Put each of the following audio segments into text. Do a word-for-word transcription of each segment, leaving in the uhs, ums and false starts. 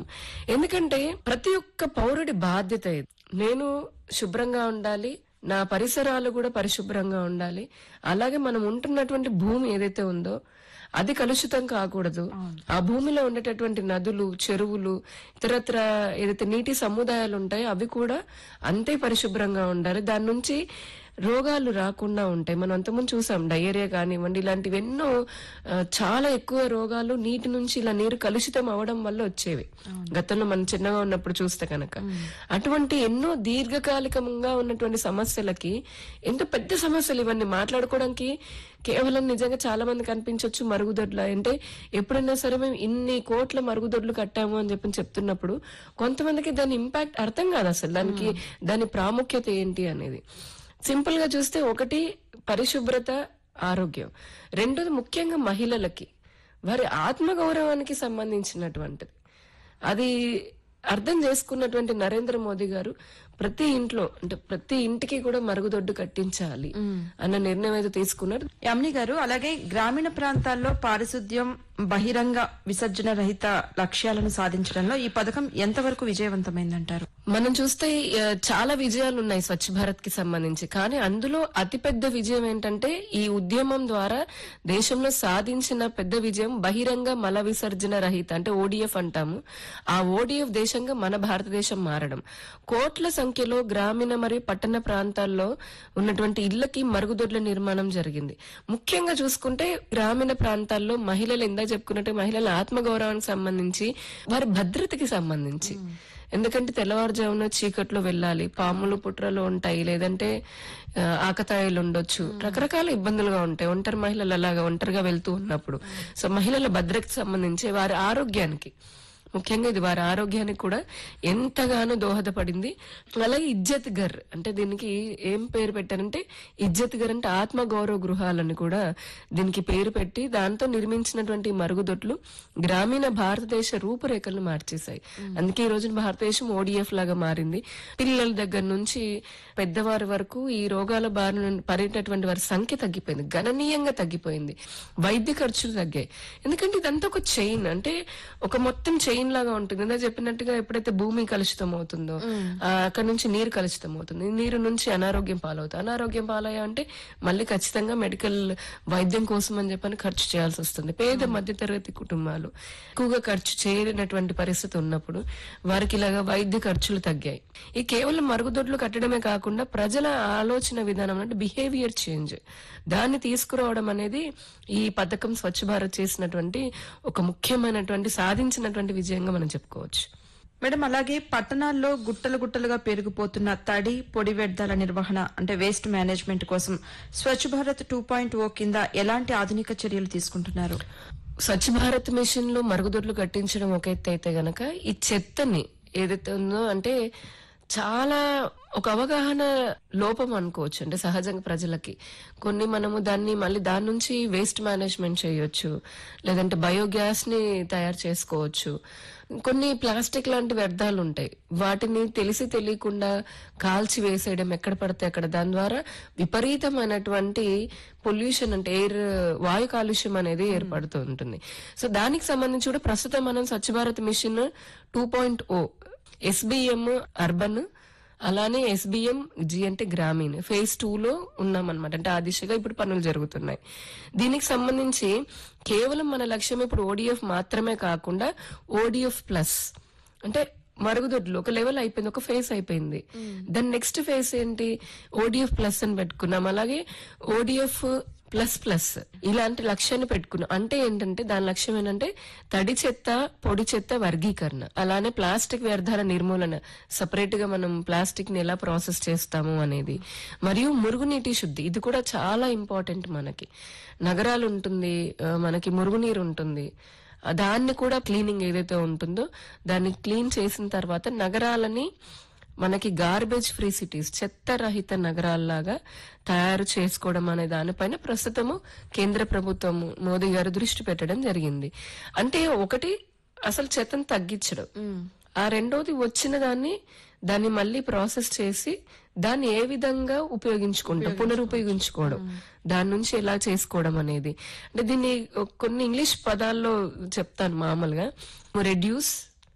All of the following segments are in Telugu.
ఎందుకంటే ప్రతి ఒక్క పౌరుడి బాధ్యత ఇది. నేను శుభ్రంగా ఉండాలి, నా పరిసరాలు కూడా పరిశుభ్రంగా ఉండాలి, అలాగే మనం ఉంటున్నటువంటి భూమి ఏదైతే ఉందో అది కలుషితం కాకూడదు. ఆ భూమిలో ఉండేటటువంటి నదులు, చెరువులు, ఇతరత్ర ఏదైతే నీటి సముదాయాలు ఉంటాయో అవి కూడా అంతే పరిశుభ్రంగా ఉండాలి. దాని నుంచి రోగాలు రాకుండా ఉంటాయి. మనం అంతకుముందు చూసాం డయేరియా కానివ్వండి, ఇలాంటివి ఎన్నో చాలా ఎక్కువ రోగాలు నీటి నుంచి ఇలా నీరు కలుషితం అవడం వల్ల వచ్చేవి గతంలో మనం చిన్నగా ఉన్నప్పుడు చూస్తే కనుక. అటువంటి ఎన్నో దీర్ఘకాలికంగా ఉన్నటువంటి సమస్యలకి ఎంతో పెద్ద సమస్యలు ఇవన్నీ మాట్లాడుకోవడానికి కేవలం నిజంగా చాలా మందికి అనిపించవచ్చు మరుగుదొడ్ల అంటే ఎప్పుడైనా సరే మేము ఇన్ని కోట్ల మరుగుదొడ్లు కట్టాము అని చెప్పి చెప్తున్నప్పుడు కొంతమందికి దాని ఇంపాక్ట్ అర్థం కాదు అసలు, దానికి దాని ప్రాముఖ్యత ఏంటి అనేది. సింపుల్ గా చూస్తే ఒకటి పరిశుభ్రత, ఆరోగ్యం. రెండోది ముఖ్యంగా మహిళలకి వారి ఆత్మగౌరవానికి సంబంధించినటువంటిది. అది అర్థం చేసుకున్నటువంటి నరేంద్ర మోదీ గారు ప్రతి ఇంట్లో అంటే ప్రతి ఇంటికి కూడా మరుగుదొడ్డు కట్టించాలి అన్న నిర్ణయం అయితే తీసుకున్నారు. యామిని గారు, అలాగే గ్రామీణ ప్రాంతాల్లో పారిశుద్ధ్యం, బహిరంగ విసర్జన రహిత లక్ష్యాలను సాధించడంలో ఈ పథకం ఎంతవరకు విజయవంతమైందంటారు? మనం చూస్తే చాలా విజయాలు ఉన్నాయి స్వచ్ఛ భారత్ కి సంబంధించి. కానీ అందులో అతిపెద్ద విజయం ఏంటంటే ఈ ఉద్యమం ద్వారా దేశంలో సాధించిన పెద్ద విజయం బహిరంగ మల విసర్జన రహిత అంటే ఓడిఎఫ్ అంటాము. ఆ ఓడిఎఫ్ దేశంగా మన భారతదేశం మారడం. కోట్ల సంఖ్యలో గ్రామీణ మరియు పట్టణ ప్రాంతాల్లో ఉన్నటువంటి ఇళ్లకి మరుగుదొడ్ల నిర్మాణం జరిగింది. ముఖ్యంగా చూసుకుంటే గ్రామీణ ప్రాంతాల్లో మహిళలు ఇందాక చెప్పుకున్నట్టు మహిళల ఆత్మగౌరవానికి సంబంధించి, వారి భద్రతకి సంబంధించి. ఎందుకంటే తెల్లవారుజామున చీకట్లో వెళ్ళాలి, పాములు పుట్రలు ఉంటాయి, లేదంటే ఆకతాయిలు ఉండొచ్చు, రకరకాల ఇబ్బందులుగా ఉంటాయి ఒంటరి మహిళలు అలాగా ఒంటరిగా వెళ్తూ ఉన్నప్పుడు. సో మహిళల భద్రతకి సంబంధించి వారి ఆరోగ్యానికి ముఖ్యంగా ఇది వారి ఆరోగ్యానికి కూడా ఎంతగానో దోహదపడింది. అలాగే ఇజ్జత్ ఘర్ అంటే దీనికి ఏం పేరు పెట్టారంటే ఇజ్జత్ ఘర్ అంటే ఆత్మ గౌరవ గృహాలని కూడా దీనికి పేరు పెట్టి దాంతో నిర్మించినటువంటి మరుగుదొడ్లు గ్రామీణ భారతదేశ రూపురేఖలను మార్చేశాయి. అందుకే ఈ రోజున భారతదేశం ఓడిఎఫ్ లాగా మారింది. పిల్లల దగ్గర నుంచి పెద్దవారి వరకు ఈ రోగాల బారిన పడేటటువంటి వారి సంఖ్య తగ్గిపోయింది, గణనీయంగా తగ్గిపోయింది. వైద్య ఖర్చులు తగ్గాయి. ఎందుకంటే ఇదంతా ఒక చైన్, అంటే ఒక మొత్తం చైన్ లాగా ఉంటుంది. ఇందా చెప్పినట్టుగా ఎప్పుడైతే భూమి కలుషితం అవుతుందో అక్కడ నుంచి నీరు కలుషితం అవుతుంది, నీరు నుంచి అనారోగ్యం పాలవుతుంది, అనారోగ్యం పాలయ్యా అంటే మళ్ళీ ఖచ్చితంగా మెడికల్ వైద్యం కోసం అని చెప్పని ఖర్చు చేయాల్సి వస్తుంది. పేద మధ్యతరగతి కుటుంబాలు ఎక్కువగా ఖర్చు చేయనటువంటి పరిస్థితి ఉన్నప్పుడు వారికి ఇలాగా వైద్య ఖర్చులు తగ్గాయి. ఈ కేవలం మరుగుదొడ్లు కట్టడమే కాకుండా ప్రజల ఆలోచన విధానం అంటే బిహేవియర్ చేంజ్ దాన్ని తీసుకురావడం అనేది ఈ పథకం స్వచ్ఛ భారత్ చేసినటువంటి ఒక ముఖ్యమైనటువంటి సాధించినటువంటి విజయంగా మనం చెప్పుకోవచ్చు. మేడం, అలాగే పట్టణాల్లో గుట్టలు గుట్టలుగా పెరిగిపోతున్న తడి పొడి వ్యర్థాల నిర్వహణ అంటే వేస్ట్ మేనేజ్మెంట్ కోసం స్వచ్ఛ భారత్ టూ పాయింట్ ఓ కింద ఎలాంటి ఆధునిక చర్యలు తీసుకుంటున్నారు? స్వచ్ఛ భారత్ మిషన్ లో మరుగుదొడ్లు కట్టించడం ఒక ఎత్తు అయితే గనక ఈ చెత్తని ఏదైతే ఉందో అంటే చాలా ఒక అవగాహన లోపం అనుకోవచ్చు. అంటే సహజంగా ప్రజలకి కొన్ని మనము దాన్ని మళ్ళీ దాని నుంచి వేస్ట్ మేనేజ్మెంట్ చేయొచ్చు, లేదంటే బయోగ్యాస్ ని తయారు చేసుకోవచ్చు. కొన్ని ప్లాస్టిక్ లాంటి వ్యర్థాలు ఉంటాయి, వాటిని తెలిసి తెలియకుండా కాల్చి వేసేయడం ఎక్కడ పడితే అక్కడ. దాని ద్వారా విపరీతమైనటువంటి పొల్యూషన్ అంటే ఎయిర్ వాయు కాలుష్యం అనేది ఏర్పడుతూ ఉంటుంది. సో దానికి సంబంధించి కూడా ప్రస్తుతం మనం Swachh Bharat machine two point ఓ ఎస్బిఎం అర్బన్ అలానే ఎస్బిఎం జి అంటే గ్రామీణ ఫేజ్ టూ లో ఉన్నామన్నమాట. అంటే ఆ దిశగా ఇప్పుడు పనులు జరుగుతున్నాయి. దీనికి సంబంధించి కేవలం మన లక్ష్యం ఇప్పుడు ఓడిఎఫ్ మాత్రమే కాకుండా ఓడిఎఫ్ ప్లస్ అంటే మరుగుదొడ్లు ఒక లెవెల్ అయిపోయింది, ఒక ఫేజ్ అయిపోయింది. దాని నెక్స్ట్ ఫేజ్ ఏంటి ఓడిఎఫ్ ప్లస్ అని పెట్టుకున్నాం. అలాగే ఓడిఎఫ్ ప్లస్ ప్లస్ ఇలాంటి లక్ష్యాన్ని పెట్టుకున్నాం. అంటే ఏంటంటే దాని లక్ష్యం ఏంటంటే తడి చెత్త పొడి చెత్త వర్గీకరణ, అలానే ప్లాస్టిక్ వ్యర్థాల నిర్మూలన, సపరేట్ గా మనం ప్లాస్టిక్ ని ఎలా ప్రాసెస్ చేస్తాము అనేది, మరియు మురుగునీటి శుద్ధి. ఇది కూడా చాలా ఇంపార్టెంట్. మనకి నగరాలు ఉంటుంది, మనకి మురుగునీరు ఉంటుంది, దాన్ని కూడా క్లీనింగ్ ఏదైతే ఉంటుందో దాన్ని క్లీన్ చేసిన తర్వాత నగరాలని మనకి గార్బేజ్ ఫ్రీ సిటీస్ చెత్త రహిత నగరాల్లాగా తయారు చేసుకోవడం అనే దానిపైన ప్రస్తుతము కేంద్ర ప్రభుత్వం మోదీ గారు దృష్టి పెట్టడం జరిగింది. అంటే ఒకటి అసలు చెత్తను తగ్గించడం, ఆ రెండోది వచ్చిన దాన్ని దాన్ని మళ్ళీ ప్రాసెస్ చేసి దాన్ని ఏ విధంగా ఉపయోగించుకుంటాం, పునరుపయోగించుకోవడం, దాని నుంచి ఎలా చేసుకోవడం అనేది. అంటే దీన్ని కొన్ని ఇంగ్లీష్ పదాల్లో చెప్తాను మామూలుగా. Reduce,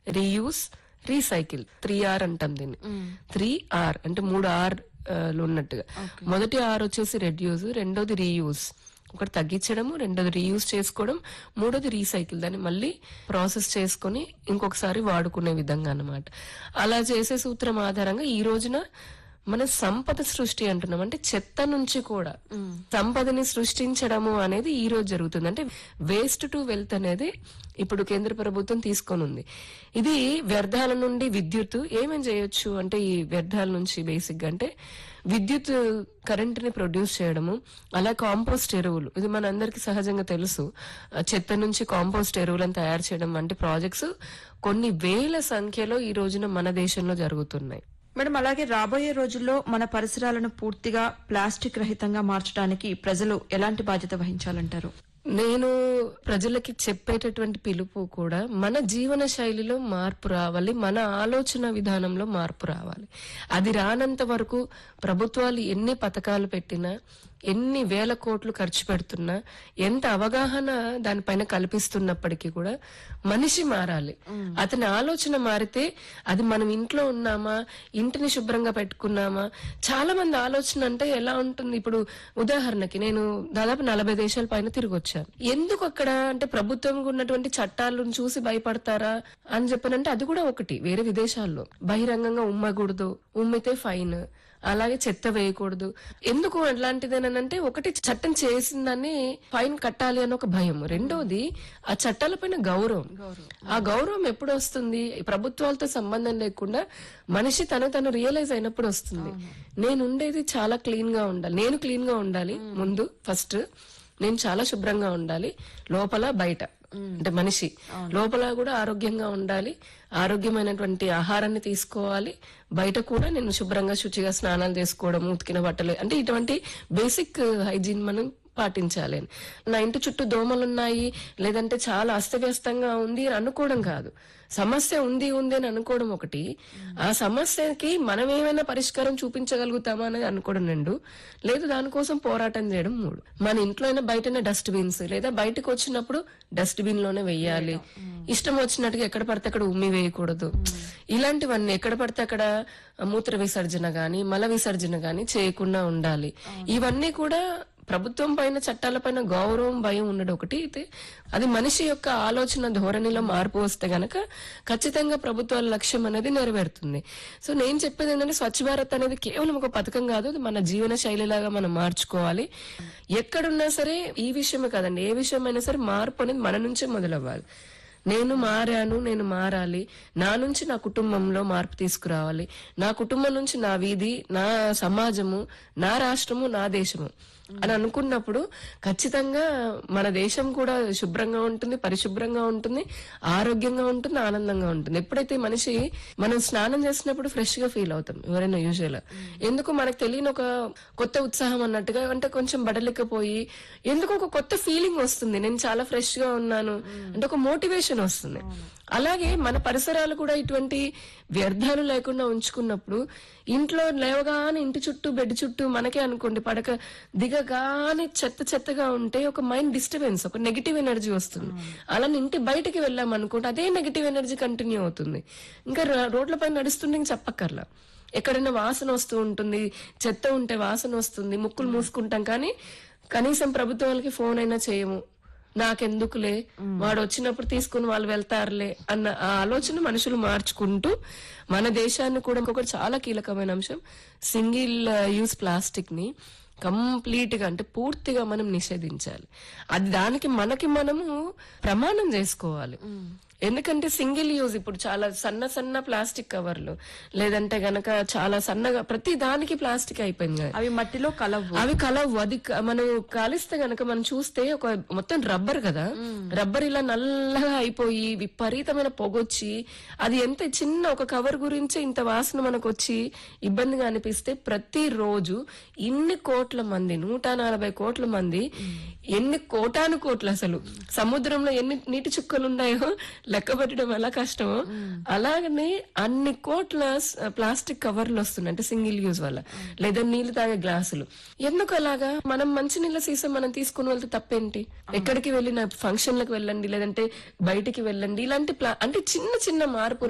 reuse, recycle. Three are అంటాం దీన్ని. త్రీ ఆర్ అంటే మూడు ఆర్ లు ఉన్నట్టుగా. మొదటి ఆర్ వచ్చేసి రెడ్యూస్, రెండోది రీయూస్, ఒకటి తగ్గించడము, రెండోది రీయూజ్ చేసుకోవడం, మూడోది రీసైకిల్, దాన్ని మళ్ళీ ప్రాసెస్ చేసుకుని ఇంకొకసారి వాడుకునే విధంగా అన్నమాట. అలా చేసే సూత్రం ఆధారంగా ఈ రోజున మన సంపద సృష్టి అంటున్నాం. అంటే చెత్త నుంచి కూడా సంపదని సృష్టించడము అనేది ఈ రోజు జరుగుతుంది. అంటే వేస్ట్ టు వెల్త్ అనేది ఇప్పుడు కేంద్ర ప్రభుత్వం తీసుకొని ఉంది. ఇది వ్యర్థాల నుండి విద్యుత్ ఏమేం చేయొచ్చు అంటే ఈ వ్యర్థాల నుంచి బేసిక్ గా అంటే విద్యుత్ కరెంట్ ని ప్రొడ్యూస్ చేయడము, అలా కాంపోస్ట్ ఎరువులు, ఇది మన అందరికి సహజంగా తెలుసు. చెత్త నుంచి కాంపోస్ట్ ఎరువులను తయారు చేయడం వంటి ప్రాజెక్ట్స్ కొన్ని వేల సంఖ్యలో ఈ రోజున మన దేశంలో జరుగుతున్నాయి. మేడం, అలాగే రాబోయే రోజుల్లో మన పరిసరాలను పూర్తిగా ప్లాస్టిక్ రహితంగా మార్చడానికి ప్రజలు ఎలాంటి బాధ్యత వహించాలంటారు? నేను ప్రజలకి చెప్పేటటువంటి పిలుపు కూడా మన జీవన శైలిలో మార్పు రావాలి, మన ఆలోచన విధానంలో మార్పు రావాలి. అది రానంత వరకు ప్రభుత్వాలు ఎన్ని పథకాలు పెట్టినా, ఎన్ని వేల కోట్లు ఖర్చు పెడుతున్నా, ఎంత అవగాహన దానిపైన కల్పిస్తున్నప్పటికీ కూడా మనిషి మారాలి. అతని ఆలోచన మారితే అది మనం ఇంట్లో ఉన్నామా, ఇంటిని శుభ్రంగా పెట్టుకున్నామా. చాలా మంది ఆలోచన అంటే ఎలా ఉంటుంది, ఇప్పుడు ఉదాహరణకి నేను దాదాపు నలభై దేశాల పైన తిరిగి వచ్చాను. ఎందుకు అక్కడ అంటే ప్రభుత్వం ఉన్నటువంటి చట్టాలను చూసి భయపడతారా అని చెప్పనంటే అది కూడా ఒకటి. వేరే విదేశాల్లో బహిరంగంగా ఉమ్మకూడదు, ఉమ్మితే ఫైన్, అలాగే చెత్త వేయకూడదు. ఎందుకు అట్లాంటిదేనంటే ఒకటి చట్టం చేసిన దాన్ని ఫైన్ కట్టాలి అని ఒక భయం, రెండోది ఆ చట్టాలపైన గౌరవం. ఆ గౌరవం ఎప్పుడు వస్తుంది? ప్రభుత్వాలతో సంబంధం లేకుండా మనిషి తను తను రియలైజ్ అయినప్పుడు వస్తుంది. నేను ఉండేది చాలా క్లీన్ గా ఉండాలి, నేను క్లీన్ గా ఉండాలి ముందు, ఫస్ట్ నేను చాలా శుభ్రంగా ఉండాలి, లోపల బయట అంటే మనిషి లోపల కూడా ఆరోగ్యంగా ఉండాలి, ఆరోగ్యమైనటువంటి ఆహారాన్ని తీసుకోవాలి, బయట కూడా నేను శుభ్రంగా శుచిగా స్నానాలు చేసుకోవడం, ఉతికిన బట్టలు, అంటే ఇటువంటి బేసిక్ హైజీన్ మనం పాటించాలి. నా ఇంటి చుట్టూ దోమలున్నాయి లేదంటే చాలా అస్తవ్యస్తంగా ఉంది అని అనుకోవడం కాదు. సమస్య ఉంది ఉంది అని అనుకోవడం ఒకటి, ఆ సమస్యకి మనం ఏమైనా పరిష్కారం చూపించగలుగుతామా అనేది అనుకోవడం రెండు, లేదు దానికోసం పోరాటం చేయడం మూడు. మన ఇంట్లో అయినా బయటనే డస్ట్ బిన్స్, లేదా బయటకు వచ్చినప్పుడు డస్ట్ బిన్ లోనే వెయ్యాలి. ఇష్టం వచ్చినట్టుగా ఎక్కడ పడితే అక్కడ ఉమ్మి వేయకూడదు. ఇలాంటివన్నీ ఎక్కడ పడితే అక్కడ మూత్ర విసర్జన గాని మల విసర్జన గాని చేయకుండా ఉండాలి. ఇవన్నీ కూడా ప్రభుత్వం పైన చట్టాల పైన గౌరవం, భయం ఉండడం ఒకటి అయితే, అది మనిషి యొక్క ఆలోచన ధోరణిలో మార్పు వస్తే గనక ఖచ్చితంగా ప్రభుత్వాల లక్ష్యం అనేది నెరవేరుతుంది. సో నేను చెప్పేది ఏంటంటే స్వచ్ఛ భారత్ అనేది కేవలం ఒక పథకం కాదు, అది మన జీవన శైలిలాగా మనం మార్చుకోవాలి. ఎక్కడున్నా సరే ఈ విషయమే కాదండి, ఏ విషయమైనా సరే మార్పు అనేది మన నుంచే మొదలవ్వాలి. నేను మారాను, నేను మారాలి, నా నుంచి నా కుటుంబంలో మార్పు తీసుకురావాలి, నా కుటుంబం నుంచి నా వీధి, నా సమాజము, నా రాష్ట్రము, నా దేశము అని అనుకున్నప్పుడు ఖచ్చితంగా మన దేశం కూడా శుభ్రంగా ఉంటుంది, పరిశుభ్రంగా ఉంటుంది, ఆరోగ్యంగా ఉంటుంది, ఆనందంగా ఉంటుంది. ఎప్పుడైతే మనిషి మనం స్నానం చేసినప్పుడు ఫ్రెష్ గా ఫీల్ అవుతాం ఎవరైనా యూజువల్, ఎందుకు మనకు తెలియని ఒక కొత్త ఉత్సాహం అన్నట్టుగా, అంటే కొంచెం బడలికపోయి ఎందుకు ఒక కొత్త ఫీలింగ్ వస్తుంది, నేను చాలా ఫ్రెష్ గా ఉన్నాను అంటే ఒక మోటివేషన్ వస్తుంది. అలాగే మన పరిసరాలు కూడా ఇటువంటి వ్యర్థాలు లేకుండా ఉంచుకున్నప్పుడు ఇంట్లో లేవగానే ఇంటి చుట్టూ బెడ్ చుట్టూ మనకే అనుకోండి పడక దిగగానే చెత్త చెత్తగా ఉంటే ఒక మైండ్ డిస్టర్బెన్స్, ఒక నెగిటివ్ ఎనర్జీ వస్తుంది. అలా ఇంటి బయటకి వెళ్ళాం అనుకోండి అదే నెగిటివ్ ఎనర్జీ కంటిన్యూ అవుతుంది. ఇంకా రోడ్ల పైన నడుస్తుంటే ఇంక చెప్పక్కర్లా, ఎక్కడైనా వాసన వస్తూ ఉంటుంది, చెత్త ఉంటే వాసన వస్తుంది, ముక్కులు మూసుకుంటాం, కానీ కనీసం ప్రభుత్వాలకి ఫోన్ అయినా చేయము, నాకెందుకులే వాడు వచ్చినప్పుడు తీసుకుని వాళ్ళు వెళ్తారులే అన్న ఆ ఆలోచన మనుషులు మార్చుకుంటూ మన దేశాన్ని కూడా ఇంకొకటి చాలా కీలకమైన అంశం, సింగిల్ యూజ్ ప్లాస్టిక్ ని కంప్లీట్ గా అంటే పూర్తిగా మనం నిషేధించాలి. అది దానికి మనకి మనము ప్రమాణం చేసుకోవాలి. ఎందుకంటే సింగిల్ యూజ్ ఇప్పుడు చాలా సన్న సన్న ప్లాస్టిక్ కవర్లు, లేదంటే గనక చాలా సన్నగా ప్రతి దానికి ప్లాస్టిక్ అయిపోయింది, అవి మట్టిలో కలవు, అవి కలవు. అది మనం కాలిస్తే గనక మనం చూస్తే ఒక మొత్తం రబ్బర్ కదా, రబ్బర్ ఇలా నల్లగా అయిపోయి విపరీతమైన పొగొచ్చి అది ఎంత చిన్న ఒక కవర్ గురించి ఇంత వాసన మనకు వచ్చి ఇబ్బందిగా అనిపిస్తే ప్రతి రోజు ఇన్ని కోట్ల మంది, నూట నలభై కోట్ల మంది, ఎన్ని కోటాను కోట్లు అసలు సముద్రంలో ఎన్ని నీటి చుక్కలు ఉన్నాయో లెక్క పెట్టడం ఎలా కష్టమో అలాగనే అన్ని కోట్ల స్- ప్లాస్టిక్ కవర్లు వస్తున్నాయి అంటే సింగిల్ యూజ్ వల్ల, లేదా నీళ్లు తాగే గ్లాసులు. ఎందుకు అలాగా? మనం మంచి నీళ్ళ సీసా మనం తీసుకుని వెళ్తే తప్పేంటి? ఎక్కడికి వెళ్ళిన ఫంక్షన్లకు వెళ్ళండి, లేదంటే బయటికి వెళ్ళండి, ఇలాంటి ప్లా అంటే చిన్న చిన్న మార్పులు